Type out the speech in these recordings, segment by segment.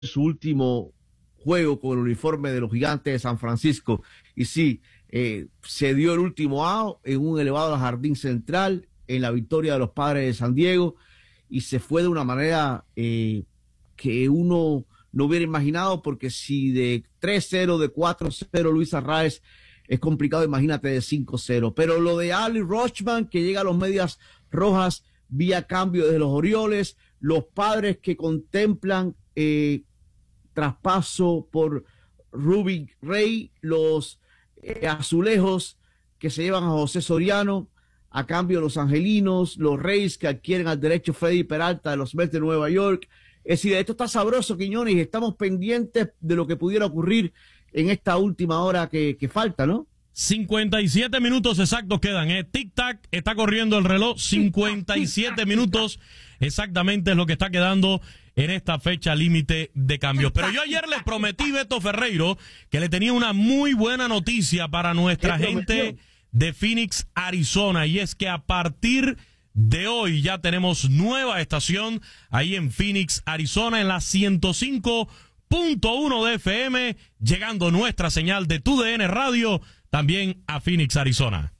su último juego con el uniforme de los Gigantes de San Francisco. Y sí, se dio el último out en un elevado jardín central en la victoria de los Padres de San Diego y se fue de una manera que uno no hubiera imaginado, porque si de 3-0, de 4-0 Luis Arraez es complicado, imagínate de 5-0. Pero lo de Ali Rochman, que llega a los Medias Rojas vía cambio desde los Orioles, los Padres que contemplan traspaso por Ruby Ray, los Azulejos que se llevan a José Soriano, a cambio de los Angelinos, los Reyes que adquieren al derecho Freddy Peralta de los Mets de Nueva York. Es decir, esto está sabroso, Quiñones, y estamos pendientes de lo que pudiera ocurrir en esta última hora que falta, ¿no? 57 minutos exactos quedan, tic-tac, está corriendo el reloj, 57 minutos exactamente es lo que está quedando en esta fecha límite de cambios. Pero yo ayer les prometí, Beto Ferreiro, que le tenía una muy buena noticia para nuestra gente de Phoenix, Arizona, y es que a partir de hoy ya tenemos nueva estación ahí en Phoenix, Arizona, en la 105.1 de FM, llegando nuestra señal de TUDN Radio también a Phoenix, Arizona.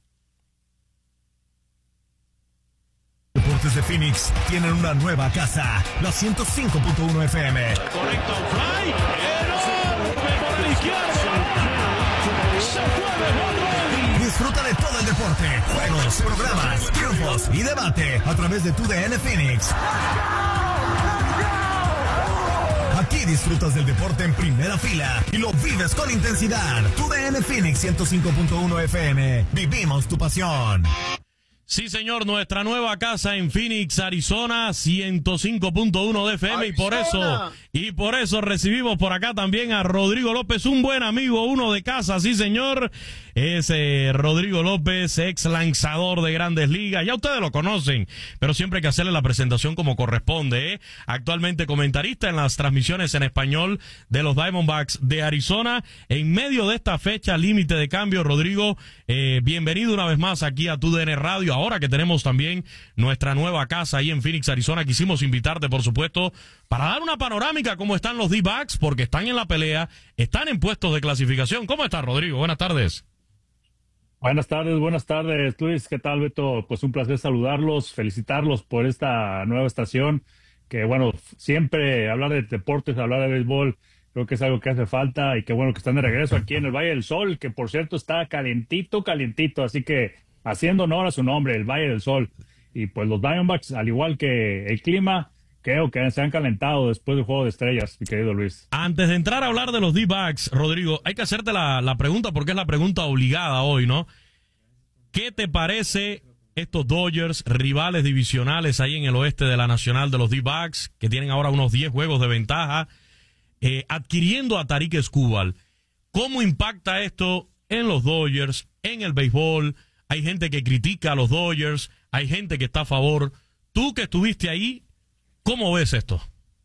Deportes de Phoenix tienen una nueva casa, la 105.1 FM. Correcto, fly, enorme por la izquierda. Se fue de Disfruta de todo el deporte, juegos, programas, triunfos y debate a través de TUDN Phoenix. Aquí disfrutas del deporte en primera fila y lo vives con intensidad. TUDN Phoenix 105.1 FM. Vivimos tu pasión. Sí, señor, nuestra nueva casa en Phoenix, Arizona, 105.1 de FM, y por eso recibimos por acá también a Rodrigo López, un buen amigo, uno de casa, sí, señor. Es Rodrigo López, ex lanzador de Grandes Ligas. Ya ustedes lo conocen, pero siempre hay que hacerle la presentación como corresponde, Actualmente comentarista en las transmisiones en español de los Diamondbacks de Arizona. En medio de esta fecha límite de cambio, Rodrigo, bienvenido una vez más aquí a TUDN Radio. Ahora que tenemos también nuestra nueva casa ahí en Phoenix, Arizona, quisimos invitarte, por supuesto, para dar una panorámica cómo están los D-backs, porque están en la pelea, están en puestos de clasificación. ¿Cómo estás, Rodrigo? Buenas tardes. Buenas tardes, Luis. ¿Qué tal, Beto? Pues un placer saludarlos, felicitarlos por esta nueva estación, que bueno, siempre hablar de deportes, hablar de béisbol, creo que es algo que hace falta, y qué bueno que están de regreso aquí en el Valle del Sol, que por cierto está calientito, así que haciendo honor a su nombre, el Valle del Sol. Y pues los Diamondbacks, al igual que el clima, creo que se han calentado después del Juego de Estrellas, mi querido Luis. Antes de entrar a hablar de los D-backs, Rodrigo, hay que hacerte la pregunta, porque es la pregunta obligada hoy, ¿no? ¿Qué te parece estos Dodgers, rivales divisionales ahí en el oeste de la Nacional de los D-backs, que tienen ahora unos 10 juegos de ventaja, adquiriendo a Tarik Skubal? ¿Cómo impacta esto en los Dodgers, en el béisbol? Hay gente que critica a los Dodgers, hay gente que está a favor. Tú que estuviste ahí, ¿cómo ves esto?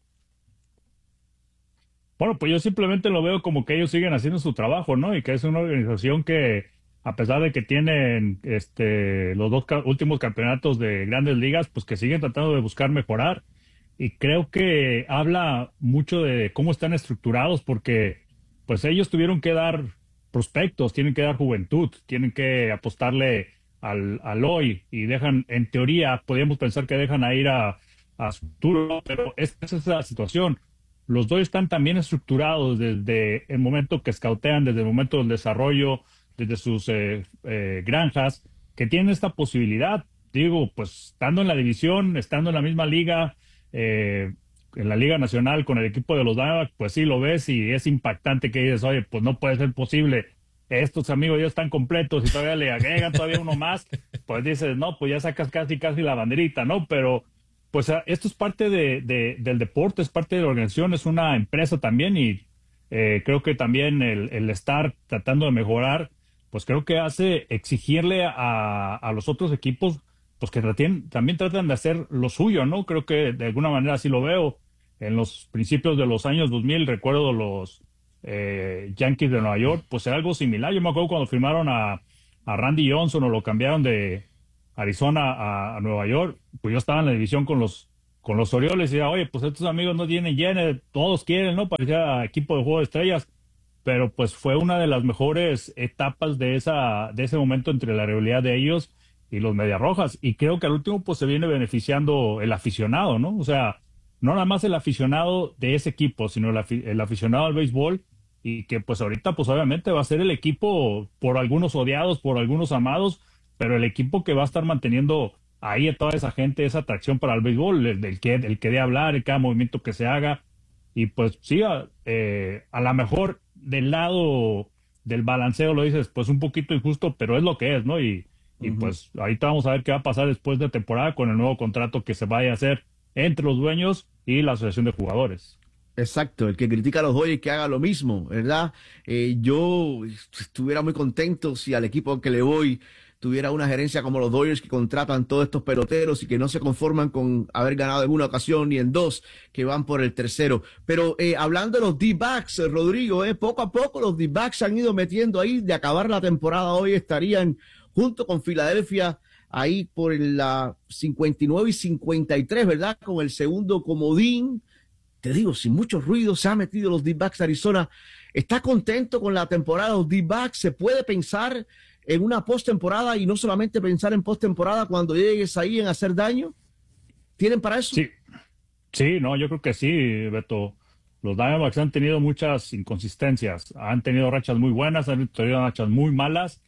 Bueno, pues yo simplemente lo veo como que ellos siguen haciendo su trabajo, ¿no? Y que es una organización que, a pesar de que tienen los dos últimos campeonatos de Grandes Ligas, pues que siguen tratando de buscar mejorar. Y creo que habla mucho de cómo están estructurados, porque pues ellos tuvieron que dar prospectos, tienen que dar juventud, tienen que apostarle al hoy, y dejan, en teoría, podríamos pensar que dejan a ir a su futuro, pero esa es la situación. Los dos están también estructurados desde el momento que scoutean, desde el momento del desarrollo, desde sus granjas, que tienen esta posibilidad. Digo, pues estando en la división, estando en la misma liga, en la Liga Nacional con el equipo de los Diamondbacks, pues sí lo ves y es impactante, que dices, oye, pues no puede ser posible. Estos amigos ya están completos y todavía le agregan todavía uno más, pues dices, no, pues ya sacas casi la banderita, ¿no? Pero pues esto es parte del deporte, es parte de la organización, es una empresa también, y creo que también el estar tratando de mejorar, pues creo que hace exigirle a los otros equipos, pues que también tratan de hacer lo suyo, ¿no? Creo que de alguna manera así lo veo. En los principios de los años 2000, recuerdo los Yankees de Nueva York, pues era algo similar. Yo me acuerdo cuando firmaron a Randy Johnson, o lo cambiaron de Arizona a Nueva York, pues yo estaba en la división con los con los Orioles y decía, oye, pues estos amigos no tienen llene, todos quieren, ¿no? Parecía equipo de juego de estrellas, pero pues fue una de las mejores etapas de ese momento entre la rivalidad de ellos y los Medias Rojas, y creo que al último pues se viene beneficiando el aficionado, ¿no? O sea, no nada más el aficionado de ese equipo, sino el aficionado al béisbol, y que pues ahorita pues obviamente va a ser el equipo por algunos odiados, por algunos amados, pero el equipo que va a estar manteniendo ahí a toda esa gente, esa atracción para el béisbol, el que dé hablar, en cada movimiento que se haga, y pues sí, a lo mejor del lado del balanceo lo dices, pues un poquito injusto, pero es lo que es, ¿no? Y pues ahorita vamos a ver qué va a pasar después de temporada con el nuevo contrato que se vaya a hacer entre los dueños y la asociación de jugadores. Exacto, el que critica a los Dodgers que haga lo mismo, ¿verdad? Yo estuviera muy contento si al equipo al que le voy tuviera una gerencia como los Dodgers, que contratan todos estos peloteros y que no se conforman con haber ganado en una ocasión ni en dos, que van por el tercero. Pero hablando de los D-backs, Rodrigo, poco a poco los D-backs se han ido metiendo ahí. De acabar la temporada hoy estarían junto con Filadelfia ahí por la 59 y 53, ¿verdad? Con el segundo comodín. Te digo, sin mucho ruido se han metido los D-backs de Arizona. ¿Está contento con la temporada de los D-backs? ¿Se puede pensar en una postemporada y no solamente pensar en postemporada cuando llegues ahí en hacer daño? ¿Tienen para eso? Sí, no, yo creo que sí, Beto. Los Diamondbacks han tenido muchas inconsistencias, han tenido rachas muy buenas, han tenido rachas muy malas,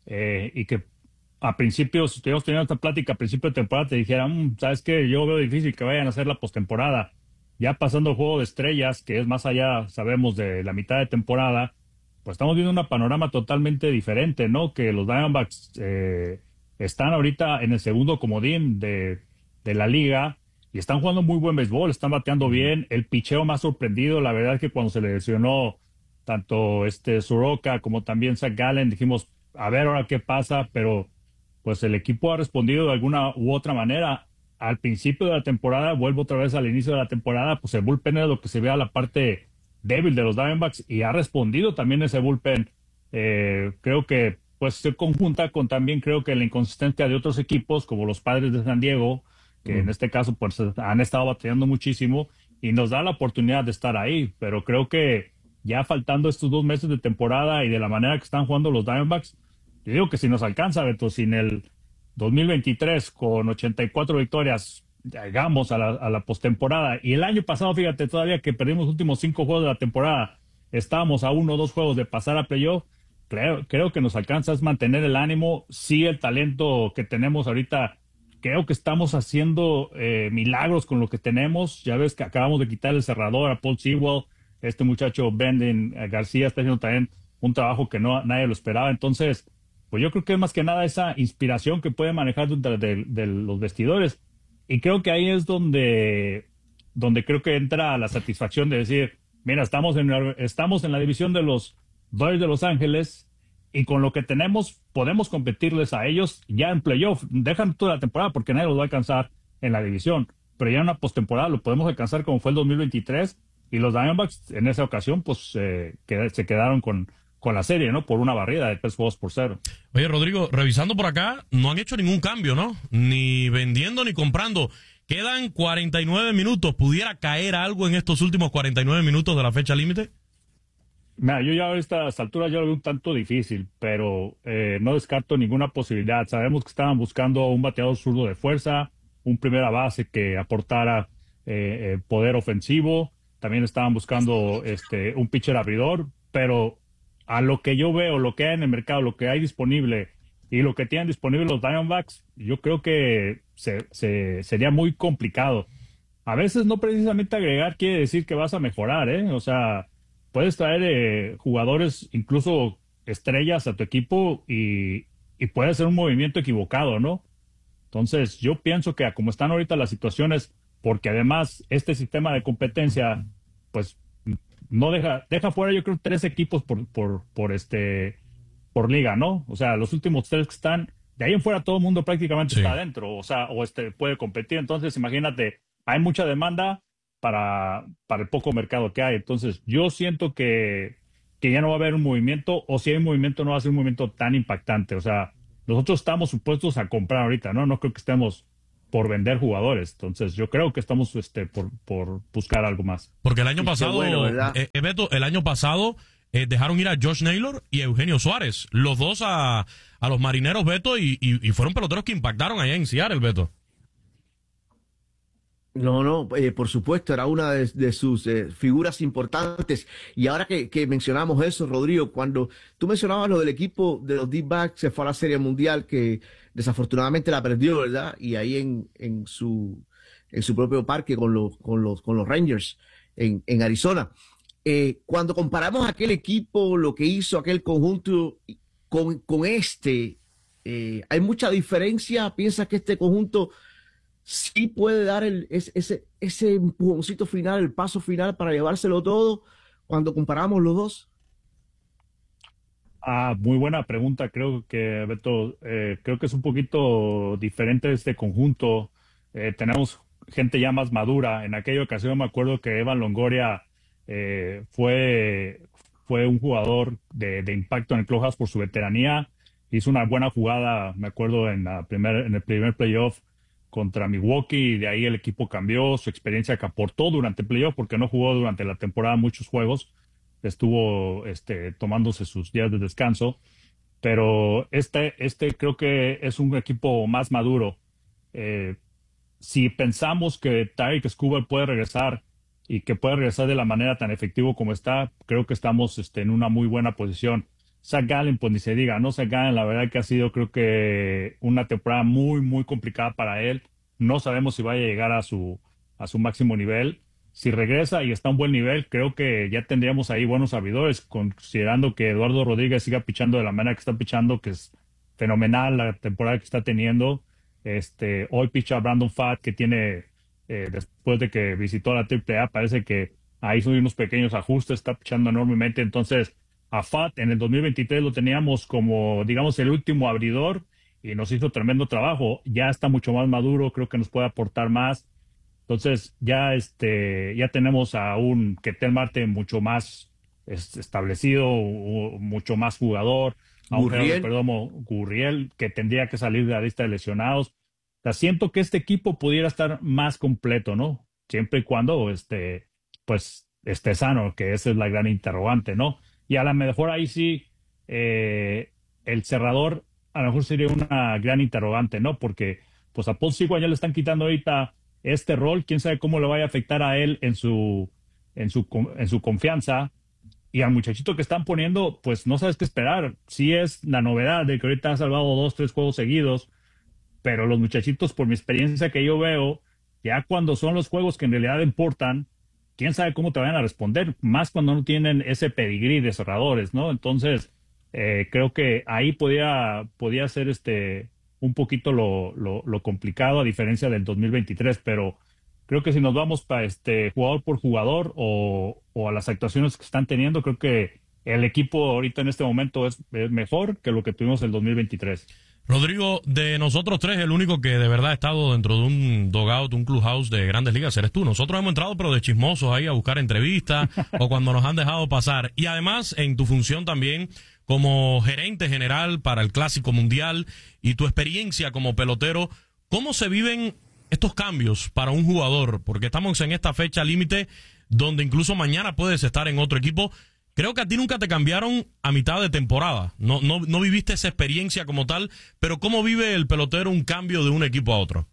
y que a principios, si estuvimos teniendo esta plática a principio de temporada, te dijeran, ¿sabes qué? Yo veo difícil que vayan a hacer la postemporada. Ya pasando el juego de estrellas, que es más allá, sabemos, de la mitad de temporada, pues estamos viendo un panorama totalmente diferente, ¿no? Que los Diamondbacks están ahorita en el segundo comodín de la liga y están jugando muy buen béisbol, están bateando bien. El picheo más sorprendido, la verdad es que cuando se le lesionó tanto Soroka como también Zach Gallen, dijimos, a ver ahora qué pasa, pero pues el equipo ha respondido de alguna u otra manera. Al principio de la temporada, vuelvo otra vez al inicio de la temporada, pues el bullpen era lo que se ve a la parte débil de los Diamondbacks y ha respondido también ese bullpen. Creo que pues se conjunta con también creo que la inconsistencia de otros equipos como los Padres de San Diego, que en este caso pues han estado batallando muchísimo y nos da la oportunidad de estar ahí, pero creo que ya faltando estos 2 meses de temporada y de la manera que están jugando los Diamondbacks, yo digo que si nos alcanza, Beto, sin el 2023 con 84 victorias, llegamos a la postemporada. Y el año pasado, fíjate, todavía que perdimos los últimos 5 juegos de la temporada, estábamos a 1 o 2 juegos de pasar a playoff. Creo que nos alcanza es mantener el ánimo. Sí, el talento que tenemos ahorita, creo que estamos haciendo milagros con lo que tenemos. Ya ves que acabamos de quitar el cerrador a Paul Sewell. Este muchacho Benden García está haciendo también un trabajo que nadie lo esperaba. Entonces, pues yo creo que es más que nada esa inspiración que puede manejar dentro de los vestidores. Y creo que ahí es donde creo que entra la satisfacción de decir, mira, estamos en la división de los Dodgers de Los Ángeles y con lo que tenemos podemos competirles a ellos ya en playoff. Dejan toda la temporada porque nadie los va a alcanzar en la división, pero ya en una postemporada lo podemos alcanzar como fue el 2023 y los Diamondbacks en esa ocasión pues se quedaron con la serie, ¿no? Por una barrida de 3-0. Oye, Rodrigo, revisando por acá, no han hecho ningún cambio, ¿no? Ni vendiendo ni comprando. Quedan 49 minutos. ¿Pudiera caer algo en estos últimos 49 minutos de la fecha límite? Mira, yo ya a estas alturas ya lo veo un tanto difícil, pero no descarto ninguna posibilidad. Sabemos que estaban buscando un bateador zurdo de fuerza, un primera base que aportara poder ofensivo. También estaban buscando un pitcher abridor, pero a lo que yo veo, lo que hay en el mercado, lo que hay disponible y lo que tienen disponible los Diamondbacks, yo creo que sería muy complicado. A veces no precisamente agregar quiere decir que vas a mejorar, ¿eh? O sea, puedes traer jugadores, incluso estrellas a tu equipo y puede ser un movimiento equivocado, ¿no? Entonces, yo pienso que como están ahorita las situaciones, porque además este sistema de competencia, pues no deja fuera, yo creo, 3 equipos por liga, ¿no? O sea, los últimos 3 que están, de ahí en fuera todo el mundo prácticamente está adentro, o sea, puede competir. Entonces, imagínate, hay mucha demanda para el poco mercado que hay. Entonces, yo siento que ya no va a haber un movimiento, o si hay un movimiento, no va a ser un movimiento tan impactante. O sea, nosotros estamos supuestos a comprar ahorita, ¿no? No creo que estemos por vender jugadores. Entonces, yo creo que estamos por buscar algo más. Porque el año Y qué pasado, bueno, ¿verdad? Beto, el año pasado dejaron ir a Josh Naylor y a Eugenio Suárez, los dos a los Marineros, Beto, y fueron peloteros que impactaron allá en Seattle, Beto. No, por supuesto, era una de sus figuras importantes. Y ahora que mencionamos eso, Rodrigo, cuando tú mencionabas lo del equipo de los D-backs, se fue a la Serie Mundial, que desafortunadamente la perdió, ¿verdad? Y ahí en su propio parque con los Rangers en Arizona. Cuando comparamos aquel equipo, lo que hizo aquel conjunto con este, ¿hay mucha diferencia? ¿Piensas que este conjunto sí puede dar ese empujoncito final, el paso final para llevárselo todo cuando comparamos los dos? Muy buena pregunta. Creo que, Beto, creo que es un poquito diferente este conjunto. Tenemos gente ya más madura. En aquella ocasión me acuerdo que Evan Longoria fue un jugador de impacto en el clubhouse por su veteranía. Hizo una buena jugada, me acuerdo, en el primer playoff contra Milwaukee, y de ahí el equipo cambió, su experiencia que aportó durante el playoff, porque no jugó durante la temporada muchos juegos, estuvo tomándose sus días de descanso, pero creo que es un equipo más maduro. Si pensamos que Tarik Skubal puede regresar y que puede regresar de la manera tan efectiva como está, creo que estamos en una muy buena posición. Zach Gallen, pues ni se diga, ¿no? Zach Gallen, la verdad que ha sido, creo que, una temporada muy, muy complicada para él. No sabemos si vaya a llegar a su máximo nivel. Si regresa y está a un buen nivel, creo que ya tendríamos ahí buenos abridores, considerando que Eduardo Rodríguez siga pichando de la manera que está pichando, que es fenomenal la temporada que está teniendo. Hoy picha Brandon Pfaadt, que tiene, después de que visitó la AAA, parece que ahí hizo unos pequeños ajustes, está pichando enormemente. Entonces, a Pfaadt en el 2023 lo teníamos como, digamos, el último abridor y nos hizo tremendo trabajo. Ya está mucho más maduro, creo que nos puede aportar más. Entonces, ya tenemos a un Ketel Marte mucho más establecido, mucho más jugador, a un Gurriel. Gurriel, que tendría que salir de la lista de lesionados. O sea, siento que este equipo pudiera estar más completo, ¿no? Siempre y cuando pues esté sano, que esa es la gran interrogante, ¿no? Y a lo mejor ahí sí, el cerrador a lo mejor sería una gran interrogante, ¿no? Porque pues a Paul Sigua ya le están quitando ahorita este rol, quién sabe cómo le vaya a afectar a él en su confianza. Y al muchachito que están poniendo, pues no sabes qué esperar. Sí es la novedad de que ahorita ha salvado 2, 3 juegos seguidos, pero los muchachitos, por mi experiencia que yo veo, ya cuando son los juegos que en realidad importan, quién sabe cómo te vayan a responder, más cuando no tienen ese pedigrí de cerradores, ¿no? Entonces, creo que ahí podía ser un poquito lo complicado, a diferencia del 2023, pero creo que si nos vamos para jugador por jugador o a las actuaciones que están teniendo, creo que el equipo ahorita en este momento es mejor que lo que tuvimos en el 2023. Rodrigo, de nosotros tres, el único que de verdad ha estado dentro de un dugout, un clubhouse de Grandes Ligas, eres tú. Nosotros hemos entrado, pero de chismosos ahí a buscar entrevistas o cuando nos han dejado pasar. Y además, en tu función también como gerente general para el Clásico Mundial y tu experiencia como pelotero, ¿cómo se viven estos cambios para un jugador? Porque estamos en esta fecha límite donde incluso mañana puedes estar en otro equipo. Creo que a ti nunca te cambiaron a mitad de temporada. No viviste esa experiencia como tal, pero ¿cómo vive el pelotero un cambio de un equipo a otro?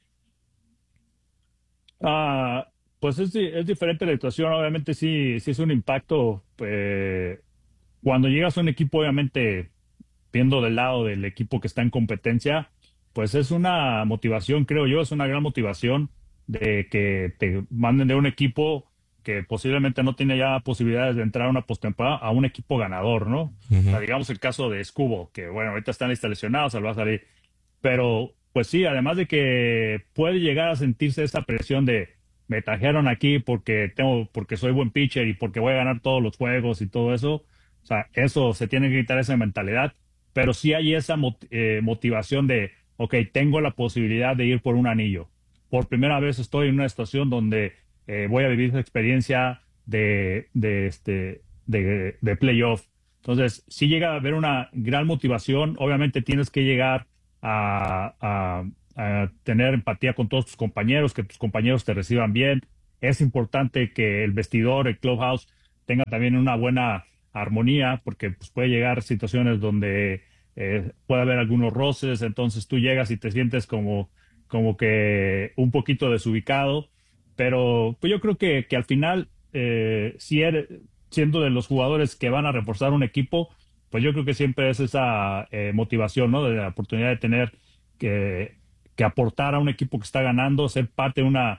Pues es diferente la situación. Obviamente sí es un impacto. Cuando llegas a un equipo, obviamente, viendo del lado del equipo que está en competencia, pues es una motivación, creo yo, es una gran motivación de que te manden de un equipo que posiblemente no tiene ya posibilidades de entrar a una postemporada a un equipo ganador, ¿no? Uh-huh. O sea, digamos el caso de Escubo, que bueno, ahorita está en lista lesionado, se lo va a salir. Pero, pues sí, además de que puede llegar a sentirse esa presión de me trajeron aquí porque soy buen pitcher y porque voy a ganar todos los juegos y todo eso. O sea, eso se tiene que quitar esa mentalidad. Pero sí hay esa motivación de, ok, tengo la posibilidad de ir por un anillo. Por primera vez estoy en una situación donde voy a vivir esa experiencia de playoff. Entonces, sí llega a haber una gran motivación. Obviamente tienes que llegar a tener empatía con todos tus compañeros, que tus compañeros te reciban bien. Es importante que el vestidor, el clubhouse, tenga también una buena armonía, porque pues, puede llegar situaciones donde puede haber algunos roces, entonces tú llegas y te sientes como que un poquito desubicado, pero pues yo creo que al final, si eres, siendo de los jugadores que van a reforzar un equipo, pues yo creo que siempre es esa motivación, ¿no? De la oportunidad de tener que aportar a un equipo que está ganando, ser parte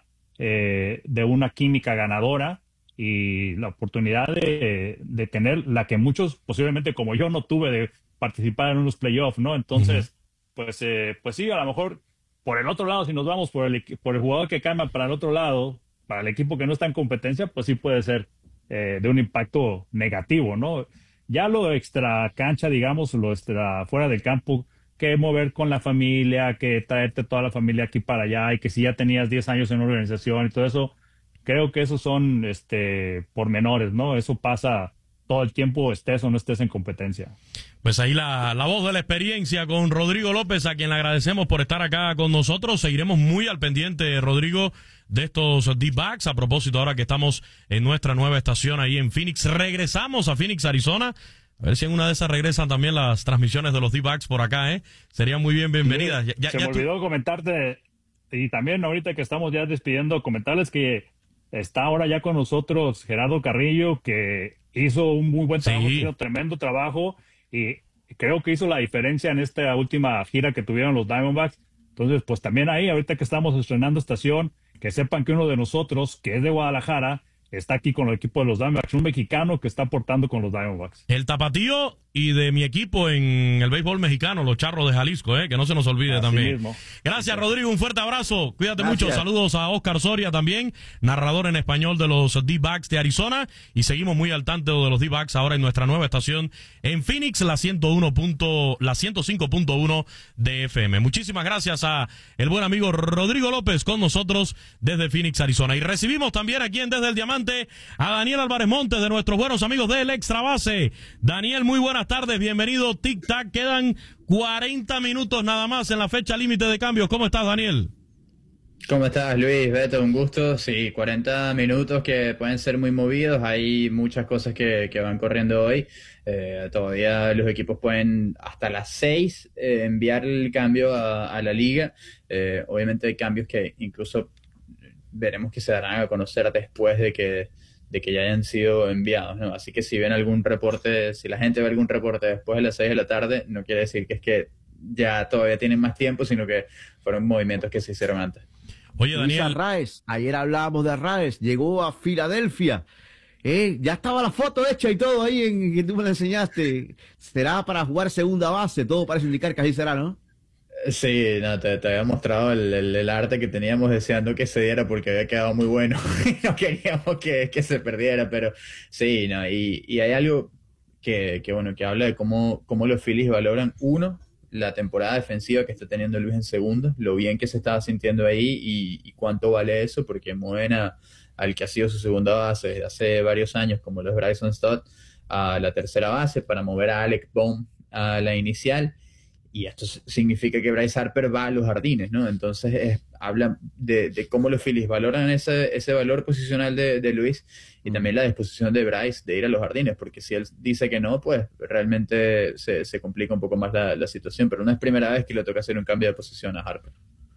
de una química ganadora y la oportunidad de tener la que muchos, posiblemente como yo, no tuve de participar en unos playoffs, ¿no? Entonces, pues sí, a lo mejor por el otro lado, si nos vamos por el jugador que cambia para el otro lado, para el equipo que no está en competencia, pues sí puede ser de un impacto negativo, ¿no? Ya lo extra cancha, digamos, lo extra fuera del campo, que mover con la familia, que traerte toda la familia aquí para allá, y que si ya tenías 10 años en una organización y todo eso, creo que esos son pormenores, ¿no? Eso pasa todo el tiempo, estés o no estés en competencia. Pues ahí la voz de la experiencia con Rodrigo López, a quien le agradecemos por estar acá con nosotros. Seguiremos muy al pendiente, Rodrigo, de estos D-backs. A propósito, ahora que estamos en nuestra nueva estación ahí en Phoenix, regresamos a Phoenix, Arizona. A ver si en una de esas regresan también las transmisiones de los D-backs por acá, ¿eh? Serían muy bienvenidas. Se me olvidó comentarte, y también ahorita que estamos ya despidiendo, comentarles que está ahora ya con nosotros Gerardo Carrillo, que hizo un muy buen trabajo, hizo tremendo trabajo, y creo que hizo la diferencia en esta última gira que tuvieron los Diamondbacks. Entonces, pues también ahí, ahorita que estamos estrenando estación, que sepan que uno de nosotros, que es de Guadalajara, está aquí con el equipo de los Diamondbacks, un mexicano que está aportando con los Diamondbacks. El tapatío y de mi equipo en el béisbol mexicano, los Charros de Jalisco, que no se nos olvide también. Mismo. Gracias, Rodrigo, un fuerte abrazo. Cuídate mucho. Saludos a Oscar Soria también, narrador en español de los D-backs de Arizona, y seguimos muy al tanto de los D-backs ahora en nuestra nueva estación en Phoenix, la 105.1 de FM. Muchísimas gracias a el buen amigo Rodrigo López con nosotros desde Phoenix, Arizona. Y recibimos también aquí en Desde el Diamante a Daniel Álvarez Montes, de nuestros buenos amigos del Extra Base. Daniel, muy buenas tardes, bienvenido. Tic Tac, quedan 40 minutos nada más en la fecha límite de cambios. ¿Cómo estás, Daniel? ¿Cómo estás, Luis? Beto, un gusto. Sí, 40 minutos que pueden ser muy movidos. Hay muchas cosas que van corriendo hoy. Todavía los equipos pueden hasta las 6 enviar el cambio a la liga. Obviamente hay cambios que incluso veremos que se darán a conocer después de que ya hayan sido enviados, ¿no? Así que si ven algún reporte, si la gente ve algún reporte después de las 6 de la tarde, no quiere decir que es que ya todavía tienen más tiempo, sino que fueron movimientos que se hicieron antes. Oye, Daniel. Arraez, ayer hablábamos de Arraez, llegó a Filadelfia. Ya estaba la foto hecha y todo ahí en que tú me la enseñaste. Será para jugar segunda base, todo parece indicar que así será, ¿no? Sí, no, te había mostrado el arte que teníamos deseando que se diera porque había quedado muy bueno y no queríamos que se perdiera, pero sí, no, y hay algo que habla de cómo los Phillies valoran, uno, la temporada defensiva que está teniendo Luis en segunda, lo bien que se estaba sintiendo ahí y cuánto vale eso, porque mueven al que ha sido su segunda base desde hace varios años, como los Bryson Stott, a la tercera base para mover a Alec Bohm a la inicial. Y esto significa que Bryce Harper va a los jardines, ¿no? Entonces habla de cómo los Phillies valoran ese valor posicional de Luis y también la disposición de Bryce de ir a los jardines, porque si él dice que no, pues realmente se complica un poco más la situación, pero no es primera vez que le toca hacer un cambio de posición a Harper.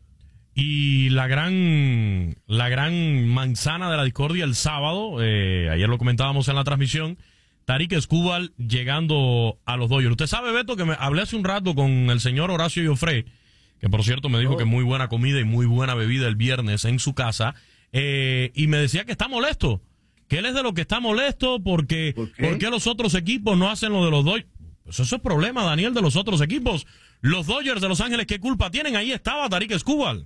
Y la gran manzana de la discordia el sábado, ayer lo comentábamos en la transmisión, Tarik Skubal llegando a los Dodgers. Usted sabe, Beto, que me hablé hace un rato con el señor Horacio Joffre, que por cierto me dijo que muy buena comida y muy buena bebida el viernes en su casa, y me decía que está molesto, que él es de lo que está molesto porque ¿por qué los otros equipos no hacen lo de los Dodgers? Pues eso es problema, Daniel, de los otros equipos. Los Dodgers de Los Ángeles, ¿qué culpa tienen? Ahí estaba Tarik Skubal.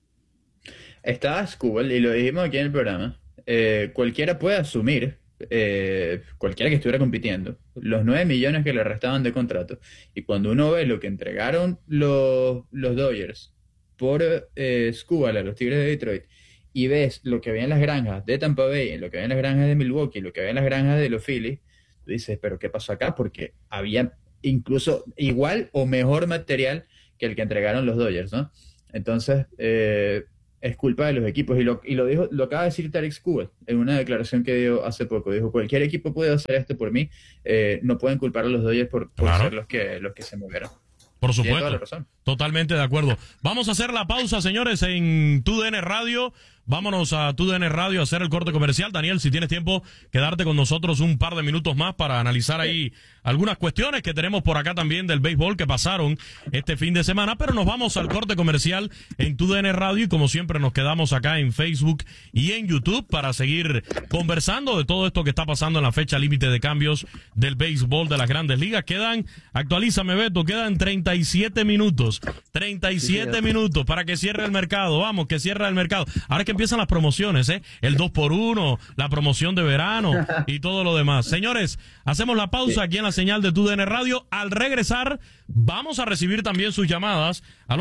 Estaba Skubal, y lo dijimos aquí en el programa, cualquiera puede asumir, cualquiera que estuviera compitiendo, los 9 millones que le restaban de contrato, y cuando uno ve lo que entregaron los Dodgers por Skubal a los Tigres de Detroit, y ves lo que había en las granjas de Tampa Bay, lo que había en las granjas de Milwaukee, lo que había en las granjas de los Phillies, tú dices, pero ¿qué pasó acá? Porque había incluso igual o mejor material que el que entregaron los Dodgers, ¿no? Entonces, es culpa de los equipos. Y lo acaba de decir Tarik Skubal en una declaración que dio hace poco. Dijo, cualquier equipo puede hacer esto por mí. No pueden culpar a los Dodgers por ser los que se movieron. Por supuesto, totalmente de acuerdo. Vamos a hacer la pausa, señores, en TUDN Radio. Vámonos a TUDN Radio a hacer el corte comercial. Daniel, si tienes tiempo, quedarte con nosotros un par de minutos más para analizar ahí algunas cuestiones que tenemos por acá también del béisbol que pasaron este fin de semana. Pero nos vamos al corte comercial en TUDN Radio y como siempre nos quedamos acá en Facebook y en YouTube para seguir conversando de todo esto que está pasando en la fecha límite de cambios del béisbol de las Grandes Ligas. Actualízame, Beto, quedan 37 minutos. 37 minutos para que cierre el mercado. Vamos, que cierre el mercado. Ahora que empiezan las promociones, el 2x1, la promoción de verano y todo lo demás. Señores, hacemos la pausa aquí en la señal de TUDN Radio. Al regresar, vamos a recibir también sus llamadas al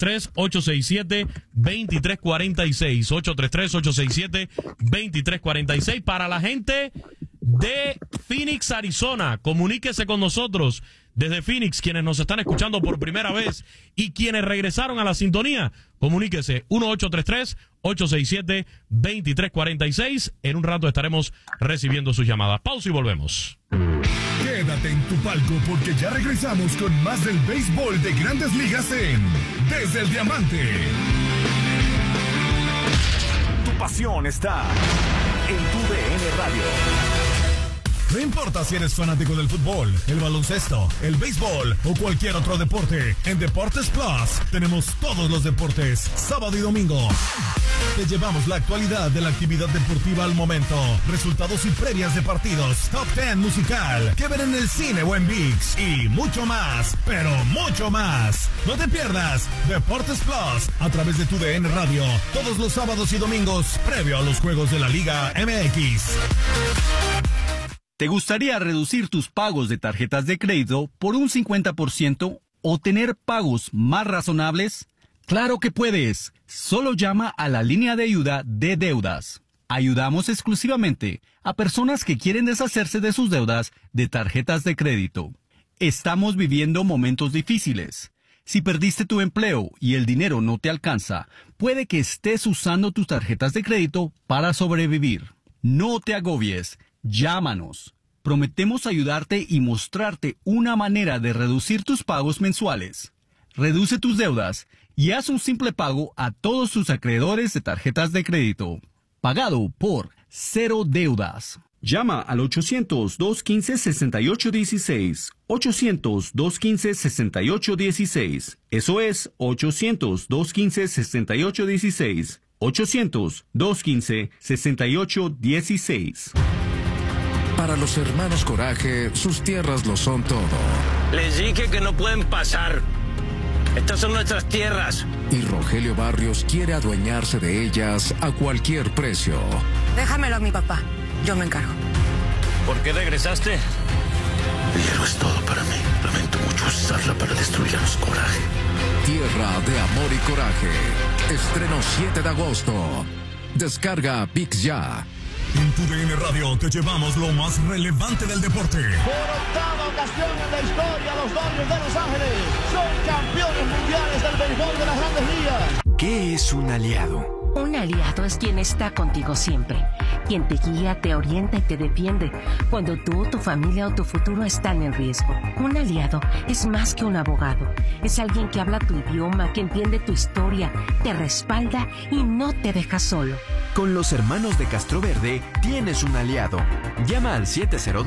833-867-2346. 833-867-2346 para la gente de Phoenix, Arizona. Comuníquese con nosotros desde Phoenix, quienes nos están escuchando por primera vez y quienes regresaron a la sintonía. Comuníquese 1-833-867-2346. En un rato estaremos recibiendo sus llamadas. Pausa y volvemos. Quédate en tu palco porque ya regresamos con más del béisbol de Grandes Ligas en Desde el Diamante. Tu pasión está en TUDN Radio. No importa si eres fanático del fútbol, el baloncesto, el béisbol o cualquier otro deporte, en Deportes Plus tenemos todos los deportes, sábado y domingo. Te llevamos la actualidad de la actividad deportiva al momento, resultados y previas de partidos, top 10 musical, que ver en el cine o en ViX y mucho más, pero mucho más. No te pierdas Deportes Plus a través de TUDN Radio, todos los sábados y domingos, previo a los juegos de la Liga MX. ¿Te gustaría reducir tus pagos de tarjetas de crédito por un 50% o tener pagos más razonables? ¡Claro que puedes! Solo llama a la línea de ayuda de deudas. Ayudamos exclusivamente a personas que quieren deshacerse de sus deudas de tarjetas de crédito. Estamos viviendo momentos difíciles. Si perdiste tu empleo y el dinero no te alcanza, puede que estés usando tus tarjetas de crédito para sobrevivir. No te agobies. Llámanos. Prometemos ayudarte y mostrarte una manera de reducir tus pagos mensuales. Reduce tus deudas y haz un simple pago a todos tus acreedores de tarjetas de crédito. Pagado por cero deudas. Llama al 800-215-6816. 800-215-6816. Eso es 800-215-6816. 800-215-6816. Para los hermanos Coraje, sus tierras lo son todo. Les dije que no pueden pasar. Estas son nuestras tierras. Y Rogelio Barrios quiere adueñarse de ellas a cualquier precio. Déjamelo a mi papá. Yo me encargo. ¿Por qué regresaste? El hierro es todo para mí. Lamento mucho usarla para destruir a los Coraje. Tierra de Amor y Coraje. Estreno 7 de agosto. Descarga ViX ya. En TUDN Radio te llevamos lo más relevante del deporte. Por octava ocasión en la historia, los Dodgers de Los Ángeles son campeones mundiales del béisbol de las Grandes Ligas. ¿Qué es un aliado? Un aliado es quien está contigo siempre, quien te guía, te orienta y te defiende cuando tú, tu familia o tu futuro están en riesgo. Un aliado es más que un abogado, es alguien que habla tu idioma, que entiende tu historia, te respalda y no te deja solo. Con los hermanos de Castroverde tienes un aliado. Llama al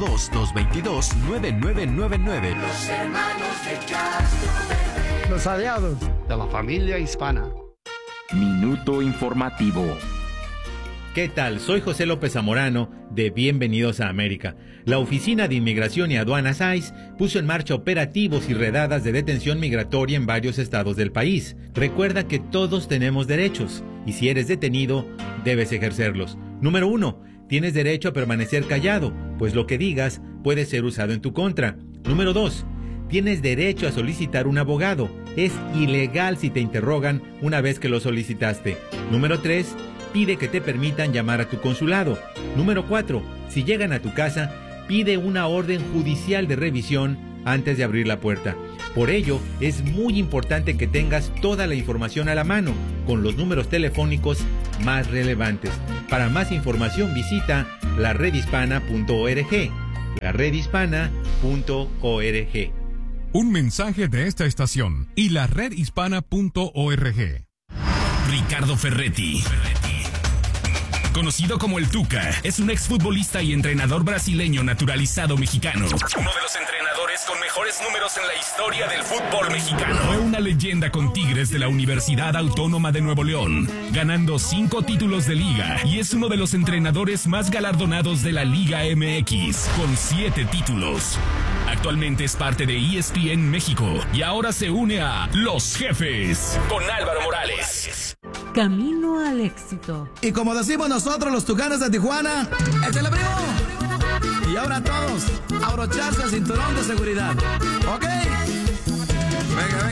702-222-9999. Los hermanos de Castroverde. Los aliados de la familia hispana. Minuto informativo. ¿Qué tal? Soy José López Zamorano de Bienvenidos a América. La Oficina de Inmigración y Aduanas ICE puso en marcha operativos y redadas de detención migratoria en varios estados del país. Recuerda que todos tenemos derechos y si eres detenido, debes ejercerlos. Número 1. Tienes derecho a permanecer callado, pues lo que digas puede ser usado en tu contra. Número 2. Tienes derecho a solicitar un abogado. Es ilegal si te interrogan una vez que lo solicitaste. Número 3. Pide que te permitan llamar a tu consulado. Número 4. Si llegan a tu casa, pide una orden judicial de revisión antes de abrir la puerta. Por ello, es muy importante que tengas toda la información a la mano, con los números telefónicos más relevantes. Para más información visita laredhispana.org. laredhispana.org. Un mensaje de esta estación y laredhispana.org. Ricardo Ferretti, conocido como el Tuca, es un exfutbolista y entrenador brasileño naturalizado mexicano. Uno de los entrenadores con mejores números en la historia del fútbol mexicano. Fue una leyenda con Tigres de la Universidad Autónoma de Nuevo León, ganando 5 títulos de liga, y es uno de los entrenadores más galardonados de la Liga MX, con 7 títulos. Actualmente es parte de ESPN México y ahora se une a Los Jefes con Álvaro Morales. Camino al éxito. Y como decimos nosotros los Tucanes de Tijuana, ¡échale, primo! Y ahora todos, abrocharse el cinturón de seguridad. ¿Ok? Venga, venga.